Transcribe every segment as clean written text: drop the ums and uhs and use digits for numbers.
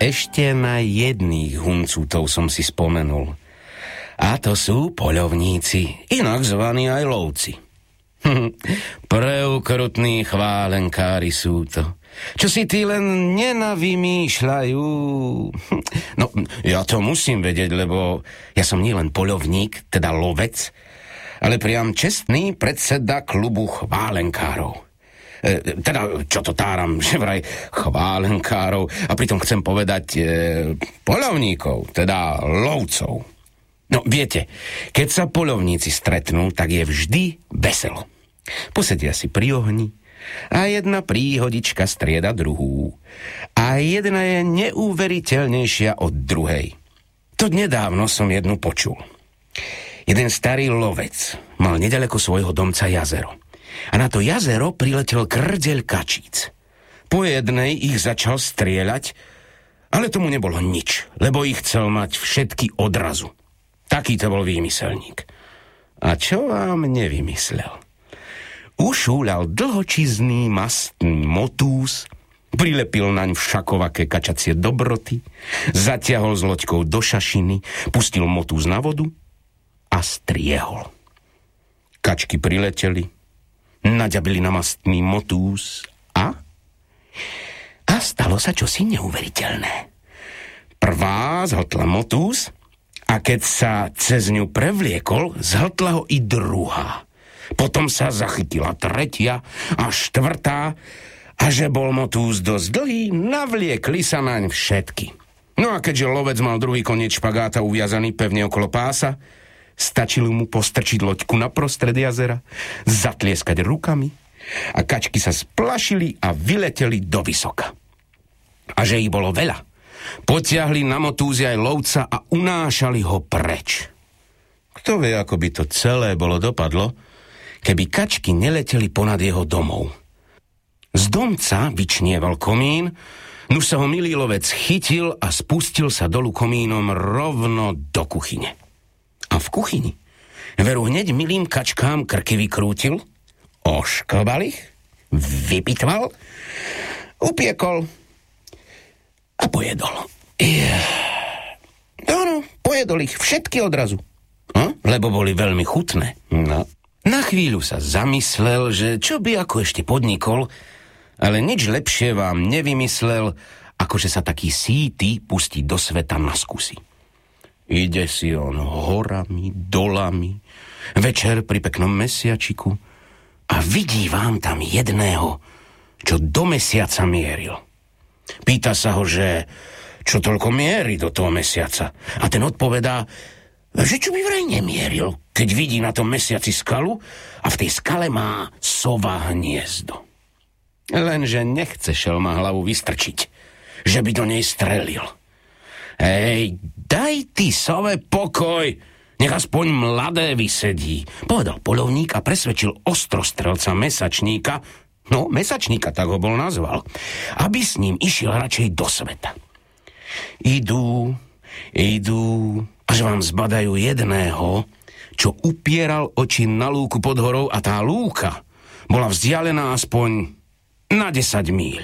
Ešte na jedných huncútov som si spomenul. A to sú poľovníci, inak zvaní aj lovci. Preukrutní chválenkári sú to. Čo si tí len nenavymýšľajú. No, ja to musím vedieť, lebo ja som nielen poľovník, teda lovec, ale priam čestný predseda klubu chválenkárov. Teda, čo to táram, že vraj chválenkárov, a pritom chcem povedať poľovníkov, teda lovcov. No, viete, keď sa poľovníci stretnú, tak je vždy veselo. Posedia si pri ohni a jedna príhodička strieda druhú. A jedna je neuveriteľnejšia od druhej. To nedávno som jednu počul. Jeden starý lovec mal nedaleko svojho domca jazero. A na to jazero priletel krdeľ kačíc. Po jednej ich začal strieľať, ale tomu nebolo nič, lebo ich chcel mať všetky odrazu. Taký to bol výmyselník. A čo vám nevymyslel? Ušúľal dlhočizný mastný motús, prilepil naň všakovaké kačacie dobroty, zatiahol s loďkou do šašiny, pustil motús na vodu a striehol. Kačky prileteli, naďabili na mastný motús a stalo sa čosi neuveriteľné. Prvá zhltla motús a keď sa cez ňu prevliekol, zhltla ho i druhá. Potom sa zachytila tretia a štvrtá a že bol motús dosť dlhý, navliekli sa naň všetky. No a keďže lovec mal druhý koniec špagáta uviazaný pevne okolo pása, stačilo mu postrčiť loďku na prostred jazera, zatlieskať rukami a kačky sa splašili a vyleteli do vysoka. A že ich bolo veľa, potiahli na motúzi aj lovca a unášali ho preč. Kto vie, ako by to celé bolo dopadlo, keby kačky neleteli ponad jeho domov. Z domca vyčnieval komín, nuž sa ho milý lovec chytil a spustil sa dolu komínom rovno do kuchyne. A v kuchyni veru hneď milým kačkám krky vykrútil, ošklbal ich, vypitval, upiekol a pojedol. No, pojedol ich všetky odrazu, lebo boli veľmi chutné. No. Na chvíľu sa zamyslel, že čo by ako ešte podnikol, ale nič lepšie vám nevymyslel, ako že sa taký síty pustí do sveta na skúsi. Ide si on horami, dolami, večer pri peknom mesiačiku a vidí vám tam jedného, čo do mesiaca mieril. Pýta sa ho, že čo toľko mierí do toho mesiaca. A ten odpovedá, že čo by vraj nemieril, keď vidí na tom mesiaci skalu a v tej skale má sova hniezdo. Lenže nechce šelma hlavu vystrčiť, že by do nej strelil. Hej, daj ty sove pokoj, nech aspoň mladé vysedí, povedal poľovník a presvedčil ostrostrelca mesačníka, no mesačníka tak ho bol nazval, aby s ním išiel radšej do sveta. Idú, až vám zbadajú jedného, čo upieral oči na lúku pod horou a tá lúka bola vzdialená aspoň na 10 míľ.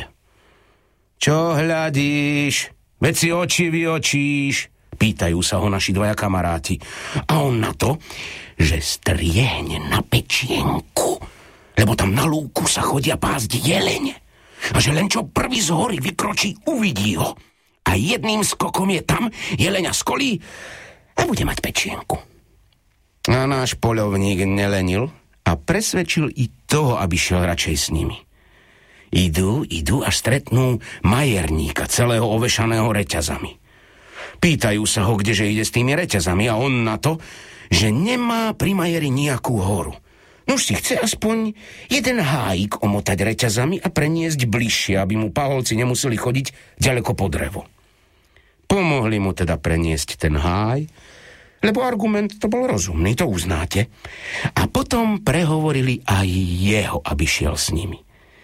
Čo hľadíš? Veď si oči vyočíš, pýtajú sa ho naši dvaja kamaráti. A on na to, že striehne na pečienku, lebo tam na lúku sa chodia pásť jelene. A že len čo prvý z hory vykročí, uvidí ho. A jedným skokom je tam, jeleňa skolí a bude mať pečienku. A náš poľovník nelenil a presvedčil i toho, aby šiel radšej s nimi. Idú a stretnú majerníka, celého ovešaného reťazami. Pýtajú sa ho, kdeže ide s tými reťazami a on na to, že nemá pri majeri nejakú horu. Nož si chce aspoň jeden hájik omotať reťazami a preniesť bližšie, aby mu paholci nemuseli chodiť ďaleko po drevo. Pomohli mu teda preniesť ten háj, lebo argument to bol rozumný, to uznáte. A potom prehovorili aj jeho, aby šiel s nimi.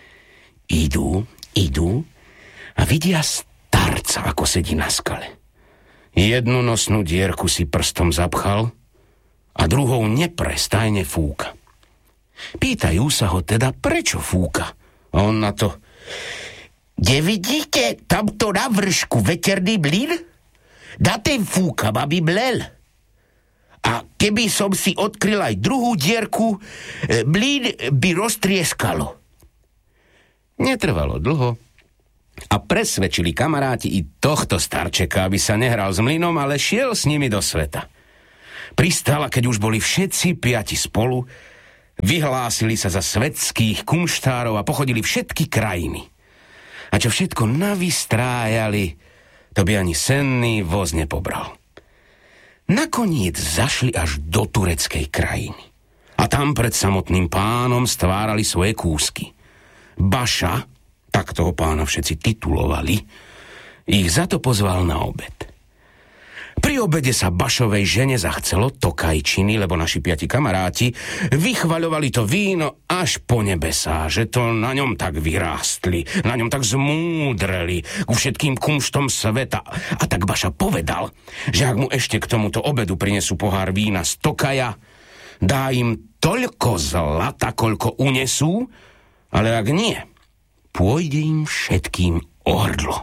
Idú a vidia starca, ako sedí na skale. Jednu nosnú dierku si prstom zapchal a druhou neprestajne fúka. Pýtajú sa ho teda, prečo fúka. A on na to, Nevidíte tamto na vršku veterný mlyn? Na ten fúkam, aby mlel. A keby som si odkryl aj druhú dierku, mlyn by roztrieskalo. Netrvalo dlho a presvedčili kamaráti i tohto starčeka, aby sa nehral s mlynom, ale šiel s nimi do sveta. Pristal, keď už boli všetci 5 spolu, vyhlásili sa za svetských kumštárov a pochodili všetky krajiny. A čo všetko navystrájali, to by ani senný voz nepobral. Nakoniec zašli až do tureckej krajiny. A tam pred samotným pánom stvárali svoje kúsky. Baša, tak toho pána všetci titulovali, ich za to pozval na obed. Pri obede sa Bašovej žene zachcelo tokajčiny, lebo naši 5 kamaráti vychvaľovali to víno až po nebesá, že to na ňom tak vyrástli, na ňom tak zmúdreli ku všetkým kumštom sveta. A tak Baša povedal, že ak mu ešte k tomuto obedu prinesú pohár vína z Tokaja, dá im toľko zlata, koľko unesú, ale ak nie, pôjde im všetkým o hrdlo.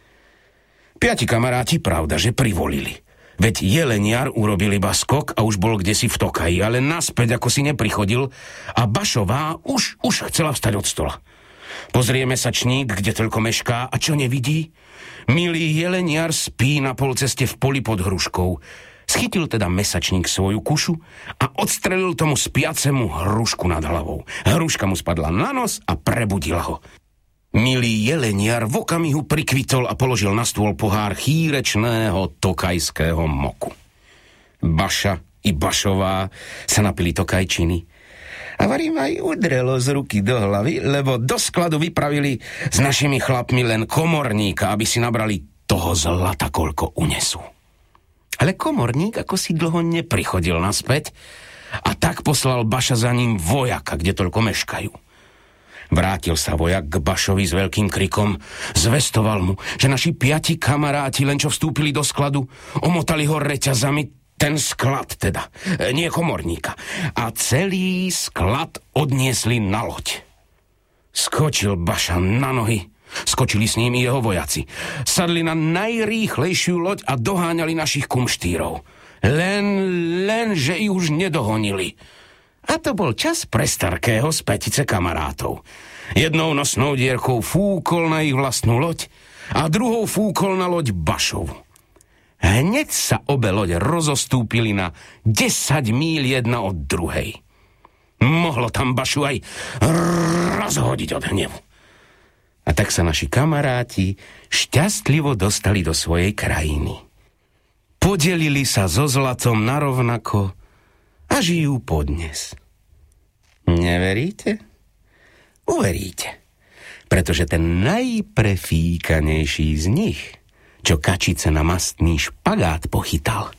5 kamaráti, pravda, že privolili. Veď jeleniar urobil iba skok a už bol kdesi v Tokaji, ale naspäť ako si neprichodil a Bašová už chcela vstať od stola. Pozrie mesačník, kde toľko mešká a čo nevidí? Milý jeleniar spí na polceste v poli pod hruškou. Schytil teda mesačník svoju kušu a odstrelil tomu spiacemu hrušku nad hlavou. Hruška mu spadla na nos a prebudila ho. Milý jeleniar v okamihu prikvitol a položil na stôl pohár chýrečného tokajského moku. Baša i Bašová sa napili tokajčiny a varím aj udrelo z ruky do hlavy, lebo do skladu vypravili s našimi chlapmi len komorníka, aby si nabrali toho zlata, koľko unesú. Ale komorník ako si dlho neprichodil naspäť a tak poslal Baša za ním vojaka, kde toľko meškajú. Vrátil sa vojak k Bašovi s veľkým krikom, zvestoval mu, že naši 5 kamaráti, len čo vstúpili do skladu, omotali ho reťazami, ten sklad teda, nie komorníka, a celý sklad odniesli na loď. Skočil Baša na nohy, skočili s ním jeho vojaci, sadli na najrýchlejšiu loď a doháňali našich kumštírov. Len, že ich už nedohonili. A to bol čas pre Starkého z 5 kamarátov. Jednou nosnou dierkou fúkol na ich vlastnú loď a druhou fúkol na loď Bašovu. Hneď sa obe lode rozostúpili na 10 míľ jedna od druhej. Mohlo tam Bašu aj rozhodiť od hnevu. A tak sa naši kamaráti šťastlivo dostali do svojej krajiny. Podelili sa so zlatom narovnako a žijú podnes. Neveríte? Uveríte. Pretože ten najprefíkanejší z nich, čo kačice na mastný špagát pochytal,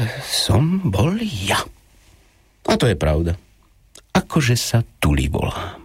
som bol ja. A to je pravda. Akože sa Tuli volám.